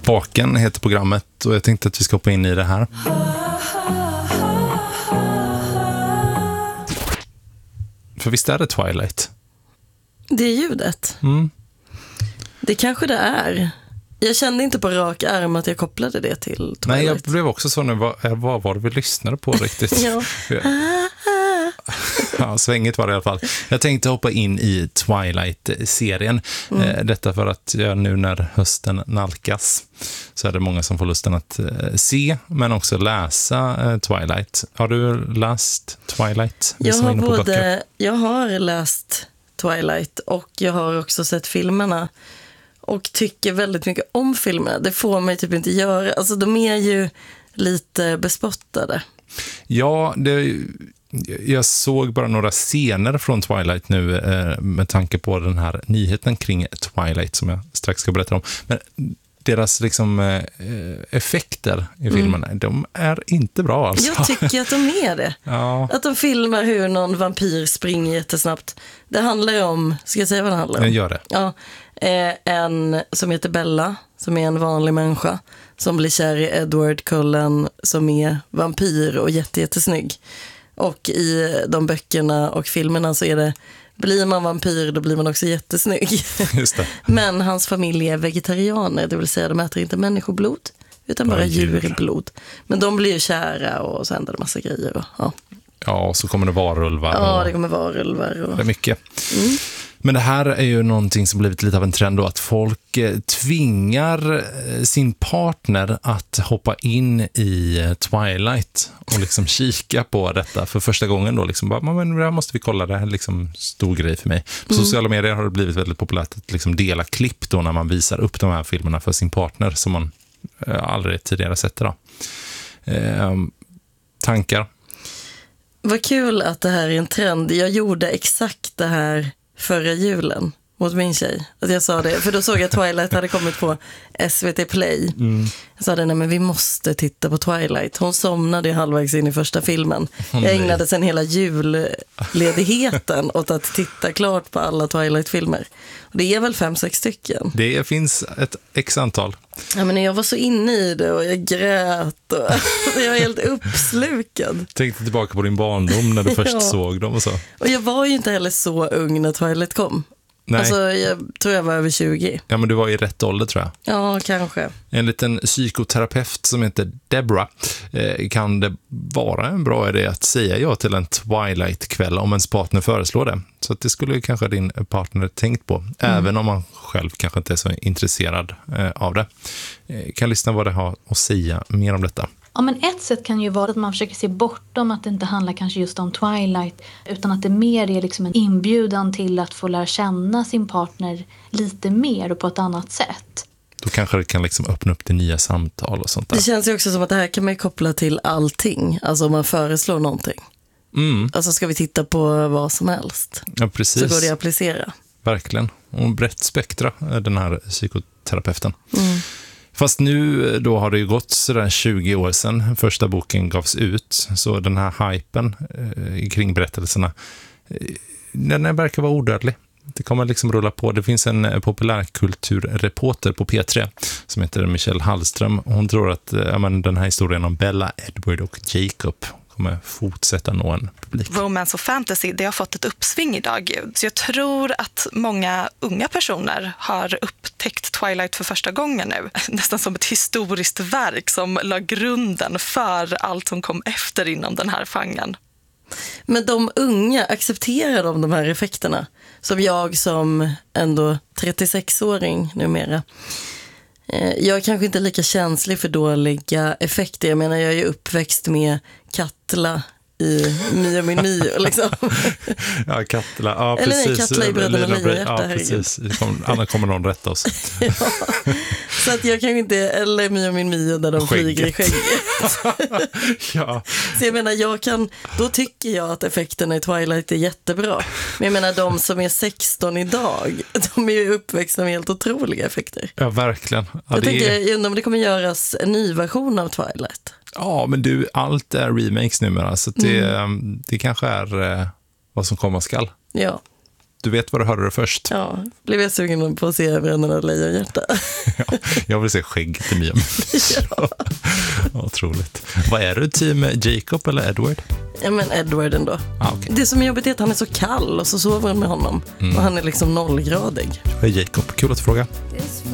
Spaken heter programmet och jag tänkte att vi ska hoppa in i det här. För visst är det Twilight? Det är ljudet. Det kanske det är. Jag kände inte på rak arm att jag kopplade det till Twilight. Nej, jag blev också så nu, vad var det vi lyssnade på riktigt? Ja. Ja, svängigt var det i alla fall. Jag tänkte hoppa in i Twilight-serien. Detta för att nu när hösten nalkas så är det många som får lusten att se men också läsa Twilight. Har du läst Twilight? Jag har läst Twilight och jag har också sett filmerna och tycker väldigt mycket om filmerna. Det får mig typ inte göra. Alltså de är ju lite bespottade. Ja, jag såg bara några scener från Twilight nu med tanke på den här nyheten kring Twilight som jag strax ska berätta om. Men deras liksom effekter i filmerna, de är inte bra alltså. Jag tycker att de är det. Ja. Att de filmar hur någon vampyr springer jättesnabbt. Det handlar ju om, ska jag säga vad det handlar om? Jag gör det. Ja, en som heter Bella, som är en vanlig människa, som blir kär i Edward Cullen som är vampyr och jättesnygg. Och i de böckerna och filmerna så är det, blir man vampyr då blir man också jättesnygg. Just det. Men hans familj är vegetarianer, det vill säga de äter inte människoblod utan bara djurblod. Men de blir ju kära och så händer det massa grejer. Och, ja, så kommer det varulvar. Ja, det kommer varulvar. Och... Det är mycket. Men det här är ju någonting som blivit lite av en trend då, att folk tvingar sin partner att hoppa in i Twilight och liksom kika på detta för första gången då liksom bara, men det här måste vi kolla, det här är liksom stor grej för mig. På sociala medier har det blivit väldigt populärt att liksom dela klipp då när man visar upp de här filmerna för sin partner som man aldrig tidigare sett då. Tankar? Vad kul att det här är en trend. Jag gjorde exakt det här förra julen mot min tjej. Att jag sa det, för då såg jag Twilight hade kommit på SVT Play. Jag sa det, nej men vi måste titta på Twilight. Hon somnade halvvägs in i första filmen. Jag ägnade sen hela julledigheten åt att titta klart på alla Twilight-filmer. Och det är väl 5-6 stycken. Det finns ett x-antal. Ja, men jag var så inne i det och jag grät och jag var helt uppslukad. Tänkte tillbaka på din barndom när du först såg dem och så. Och jag var ju inte heller så ung när Twilight kom. Nej. Alltså, jag tror jag var över 20. Ja, men du var i rätt ålder tror jag. Ja, kanske. En liten psykoterapeut som heter Deborah kan det vara en bra idé att säga ja till en Twilight-kväll om ens partner föreslår det. Så att det skulle kanske din partner tänkt på. Även om man själv kanske inte är så intresserad av det. Kan lyssna vad det har att säga mer om detta. Ja, men ett sätt kan ju vara att man försöker se bortom att det inte handlar kanske just om Twilight, utan att det mer är liksom en inbjudan till att få lära känna sin partner lite mer och på ett annat sätt. Då kanske det kan liksom öppna upp till nya samtal och sånt där. Det känns ju också som att det här kan man koppla till allting. Alltså om man föreslår någonting. Alltså ska vi titta på vad som helst. Ja, precis. Så går det att applicera. Verkligen. Och brett spektra den här psykoterapeuten. Fast nu då har det ju gått sådär 20 år sedan första boken gavs ut. Så den här hypen kring berättelserna, den verkar vara odödlig. Det kommer liksom rulla på. Det finns en populärkulturreporter på P3 som heter Michelle Hallström. Hon tror att den här historien om Bella, Edward och Jacob kommer fortsätta nå en publik. Romance och fantasy, det har fått ett uppsving idag. Så jag tror att många unga personer har upptäckt Twilight för första gången nu. Nästan som ett historiskt verk som la grunden för allt som kom efter inom den här genren. Men de unga, accepterar de här effekterna? Som jag som ändå 36-åring numera. Jag är kanske inte lika känslig för dåliga effekter. Jag menar, jag är ju uppväxt med Katla i Mio min Mio liksom. Ja, Katla. Ja, eller precis. nej, Katla i Bröderna Lejonhjärta. Ja, precis. Anna kommer någon rätta oss. Ja. Så att jag kanske inte, eller Mio min Mio där de flyger i skägget. Ja. Så jag menar, då tycker jag att effekterna i Twilight är jättebra. Men jag menar, de som är 16 idag, de är ju uppväxta med helt otroliga effekter. Ja, verkligen. Ja, jag tänker, om det kommer göras en ny version av Twilight. Ja, men allt är remakes numera, så det kanske är vad som komma skall. Ja. Du vet vad du hörde det först. Ja, blev jag sugen på att se Bröderna Lejonhjärta. Ja, jag vill se skägget i Mia. Ja. Otroligt. Vad är du, team Jacob eller Edward? Ja, men Edward ändå. Okay. Det som är jobbigt är att han är så kall och så sover hon med honom. Och han är liksom 0-gradig. Jag är Jacob. Kul att fråga.